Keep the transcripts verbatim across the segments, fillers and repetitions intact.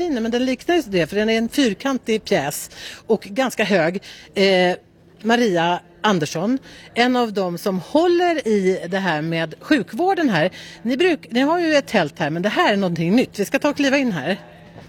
inne, men den liknar ju det, för den är en fyrkantig pjäs och ganska hög. Eh, Maria Andersson, en av dem som håller i det här med sjukvården här. Ni, bruk, ni har ju ett tält här, men det här är någonting nytt. Vi ska ta och kliva in här.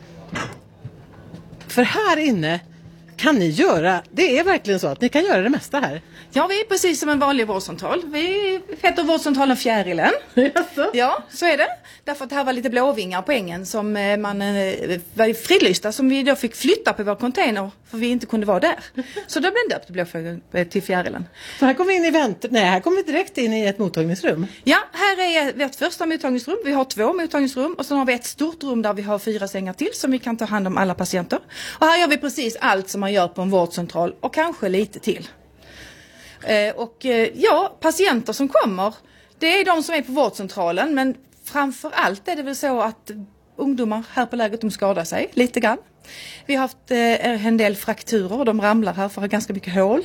För här inne kan ni göra, det är verkligen så att ni kan göra det mesta här. Ja, vi är precis som en vanlig vårdcentral. Vi heter vårdcentralen Fjärilen. Jaså? Ja, så är det. Därför att det här var lite blåvingar på ängen som man var fridlysta, som vi då fick flytta på vår container för vi inte kunde vara där. Så då blev det döpt blåfågel till Fjärilen. Så här kommer vi in i vänt... Nej, här kommer vi direkt in i ett mottagningsrum. Ja, här är vårt första mottagningsrum. Vi har två mottagningsrum och så har vi ett stort rum där vi har fyra sängar till som vi kan ta hand om alla patienter. Och här gör vi precis allt som man gör på en vårdcentral och kanske lite till. Eh, och eh, ja, patienter som kommer, det är de som är på vårdcentralen, men framför allt är det väl så att ungdomar här på läget, de skadar sig lite grann. Vi har haft eh, en del frakturer och de ramlar här för ganska mycket hål.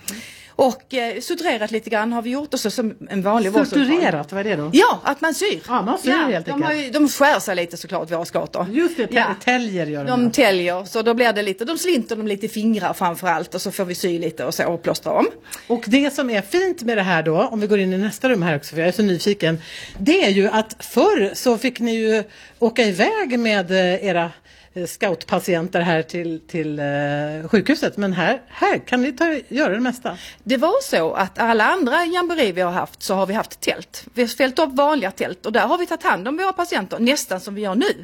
Och eh, suturerat lite grann har vi gjort, och så som en vanlig vårdcentral. Suturerat, vad är det då? Ja, att man syr. Ja, man syr ja, helt de, enkelt. har ju, de skär sig lite såklart, våra skator. Just det, ja. täljer gör de. De täljer, så då blir det lite, de slinter dem lite i fingrar framförallt, och så får vi sy lite och så och plåstra om. Och det som är fint med det här då, om vi går in i nästa rum här också, för jag är så nyfiken, det är ju att förr så fick ni ju åka iväg med era scoutpatienter här till, till eh, sjukhuset, men här, här kan ni ta, göra det mesta. Det var så att alla andra jamboree vi har haft så har vi haft tält. Vi har fällt upp vanliga tält och där har vi tagit hand om våra patienter nästan som vi gör nu.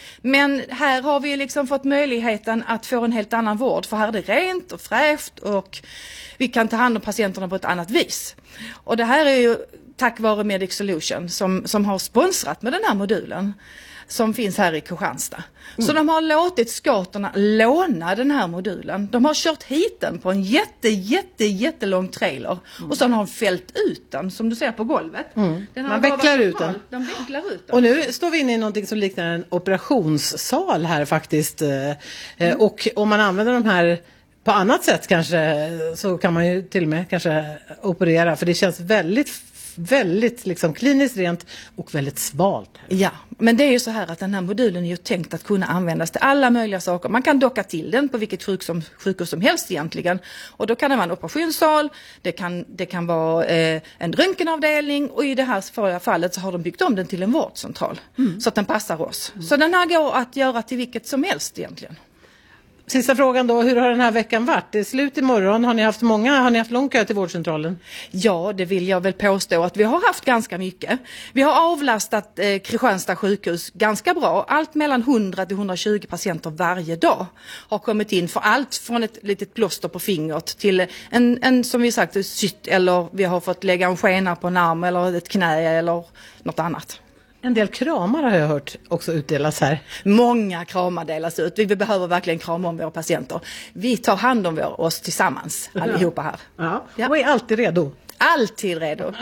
Men här har vi liksom fått möjligheten att få en helt annan vård, för här är det rent och fräscht och vi kan ta hand om patienterna på ett annat vis. Och det här är ju tack vare Medic Solution som, som har sponsrat med den här modulen som finns här i Kristianstad. Mm. Så de har låtit scouterna låna den här modulen. De har kört hit den på en jätte, jätte, jättelång trailer. Mm. Och så har de fällt ut den, som du ser på golvet. Mm. Den Man vecklar ut den. De vecklar ut den. Och nu står vi inne i någonting som liknar en operationssal här faktiskt. Mm. Och om man använder de här på annat sätt kanske, så kan man ju till och med kanske operera. För det känns väldigt väldigt liksom kliniskt rent och väldigt svalt. Ja, men det är ju så här att den här modulen är ju tänkt att kunna användas till alla möjliga saker. Man kan docka till den på vilket sjuk som, sjukhus som helst egentligen. Och då kan det vara en operationssal, det kan, det kan vara eh, en röntgenavdelning, och i det här fallet så har de byggt om den till en vårdcentral. Mm. Så att den passar oss. Mm. Så den här går att göra till vilket som helst egentligen. Sista frågan då, hur har den här veckan varit? Det är slut imorgon. Har ni haft många, har ni haft lång kö till vårdcentralen? Ja, det vill jag väl påstå att vi har haft ganska mycket. Vi har avlastat eh, Kristianstad sjukhus ganska bra. Allt mellan hundra till hundratjugo patienter varje dag har kommit in, för allt från ett litet plåster på fingret till en, en som vi sagt, sytt, eller vi har fått lägga en skena på en arm eller ett knä eller något annat. En del kramar har jag hört också utdelas här. Många kramar delas ut. Vi behöver verkligen krama om våra patienter. Vi tar hand om vår, oss tillsammans allihopa här. Ja. Ja. Och är alltid redo. Alltid redo.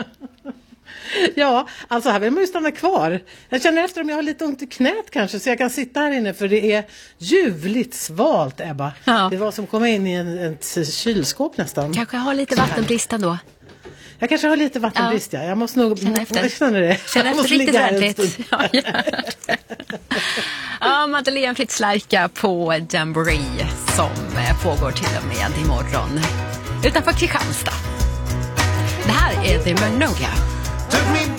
Ja, alltså här vill man ju stanna kvar. Jag känner efter om jag har lite ont i knät kanske, så jag kan sitta här inne, för det är ljuvligt svalt, Ebba. Ja. Det var som att komma in i en, ett kylskåp nästan. Kanske har lite vattenbrist ändå. Jag kanske har lite vattenbrist, ja. Jag måste nog... Känna efter. Jag känner det. Känna efter riktigt ordentligt. Ja, ja. Ja, Madeleine Fritz-Lärka på Jamboree som pågår till och med imorgon utanför Kristianstad. Det här är The Magnolia.